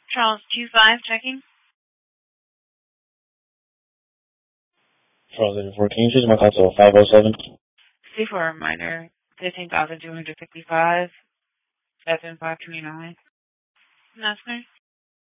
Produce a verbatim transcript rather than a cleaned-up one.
Charles two five checking. Charles eighty-four, can you choose my console five oh seven? C for a reminder, fifteen thousand two hundred fifty-five, F M five twenty-nine. That's